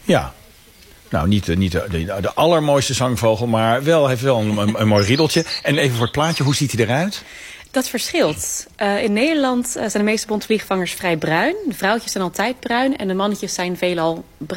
Ja. Nou, niet de allermooiste zangvogel, maar heeft wel een mooi riedeltje. En even voor het plaatje, hoe ziet hij eruit? Dat verschilt. In Nederland zijn de meeste bonte vliegvangers vrij bruin. De vrouwtjes zijn altijd bruin en de mannetjes zijn veelal